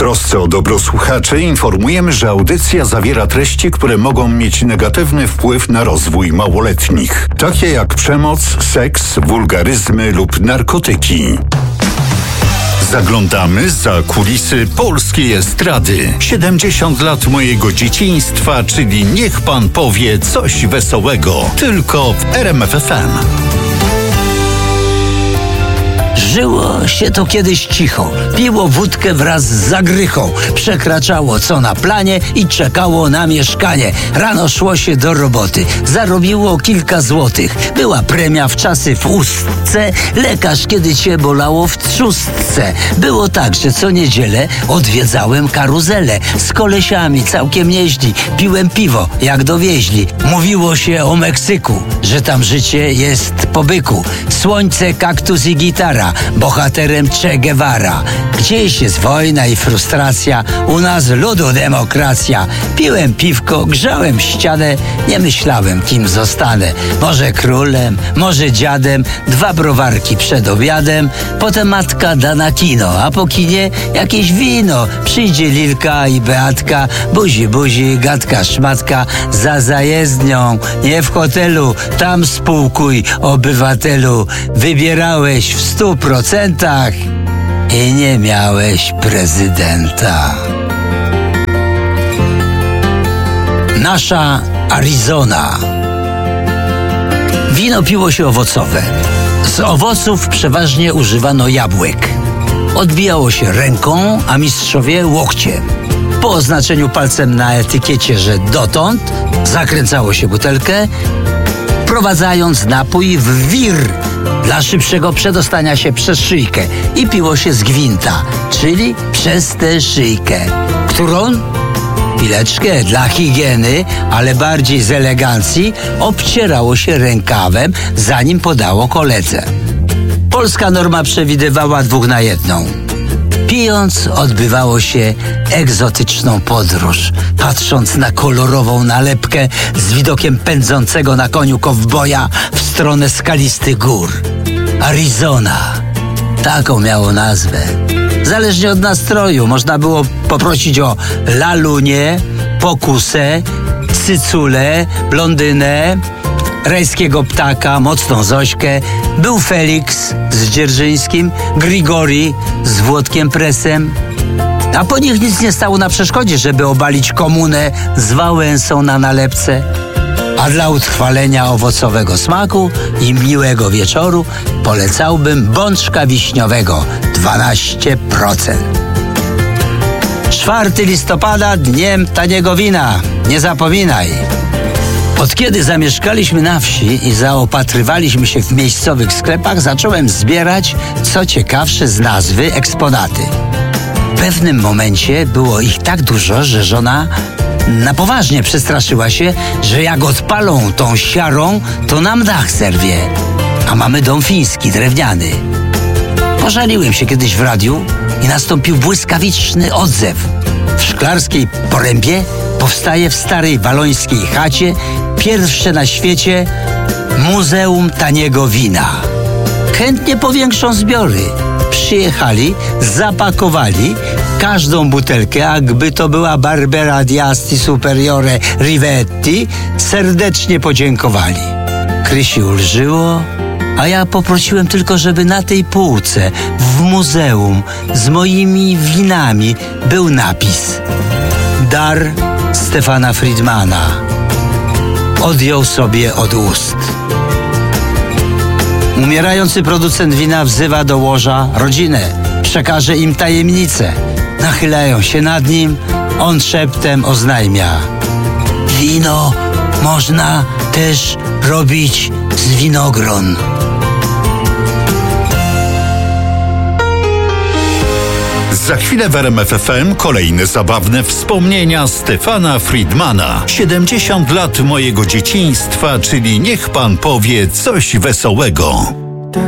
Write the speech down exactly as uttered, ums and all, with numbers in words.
trosce o dobro słuchaczy informujemy, że audycja zawiera treści, które mogą mieć negatywny wpływ na rozwój małoletnich, takie jak przemoc, seks, wulgaryzmy lub narkotyki. Zaglądamy za kulisy polskiej estrady. siedemdziesiąt lat mojego dzieciństwa, czyli niech pan powie coś wesołego. Tylko w R M F F M. Żyło się to kiedyś cicho, piło wódkę wraz z zagrychą, przekraczało co na planie i czekało na mieszkanie. Rano szło się do roboty, zarobiło kilka złotych. Była premia w czasy w ustce, lekarz kiedy cię bolało w trzustce. Było tak, że co niedzielę odwiedzałem karuzelę. Z kolesiami całkiem nieźli, piłem piwo jak dowieźli. Mówiło się o Meksyku, że tam życie jest po byku. Słońce, kaktus i gitara, bohaterem Che Guevara. Gdzieś jest wojna i frustracja, u nas ludu demokracja. Piłem piwko, grzałem ścianę, nie myślałem kim zostanę. Może królem, może dziadem, dwa browarki przed obiadem, potem matka da na kino, a po kinie jakieś wino. Przyjdzie Lilka i Beatka, buzi buzi, gadka szmatka, za zajezdnią, nie w hotelu, tam spółkuj obywatelu. Wybierałeś w stu procentach i nie miałeś prezydenta. Nasza Arizona. Wino piło się owocowe. Z owoców przeważnie używano jabłek. Odbijało się ręką, a mistrzowie łokciem. Po oznaczeniu palcem na etykiecie, że dotąd, zakręcało się butelkę, wprowadzając napój w wir dla szybszego przedostania się przez szyjkę i piło się z gwinta, czyli przez tę szyjkę, którą, chwileczkę, dla higieny, ale bardziej z elegancji, obcierało się rękawem, zanim podało koledze. Polska norma przewidywała dwóch na jedną. Pijąc odbywało się egzotyczną podróż, patrząc na kolorową nalepkę z widokiem pędzącego na koniu kowboja w stronę skalistych gór. Arizona. Taką miało nazwę. Zależnie od nastroju można było poprosić o lalunię, pokusę, cyculę, blondynę, rajskiego ptaka, mocną Zośkę. Był Felix z Dzierżyńskim, Grigori z Włodkiem Presem. A po nich nic nie stało na przeszkodzie, żeby obalić komunę z Wałęsą na nalepce. A dla utrwalenia owocowego smaku i miłego wieczoru polecałbym bączka wiśniowego dwanaście procent. czwartego listopada, dniem taniego wina. Nie zapominaj. Od kiedy zamieszkaliśmy na wsi i zaopatrywaliśmy się w miejscowych sklepach, zacząłem zbierać, co ciekawsze z nazwy, eksponaty. W pewnym momencie było ich tak dużo, że żona na poważnie przestraszyła się, że jak odpalą tą siarą, to nam dach zerwie. A mamy dom fiński, drewniany. Pożaliłem się kiedyś w radiu i nastąpił błyskawiczny odzew. W Szklarskiej Porębie powstaje w starej walońskiej chacie pierwsze na świecie Muzeum Taniego Wina. Chętnie powiększą zbiory. Przyjechali, zapakowali każdą butelkę, jakby to była Barbera di Asti Superiore Rivetti, serdecznie podziękowali. Krysi ulżyło, a ja poprosiłem tylko, żeby na tej półce w muzeum z moimi winami był napis: dar Stefana Friedmana. Odjął sobie od ust. Umierający producent wina wzywa do łoża rodzinę. Przekaże im tajemnicę. Nachylają się nad nim. On szeptem oznajmia: wino można też robić z winogron. Za chwilę w R M F F M kolejne zabawne wspomnienia Stefana Friedmana. siedemdziesiąt lat mojego dzieciństwa, czyli niech pan powie coś wesołego.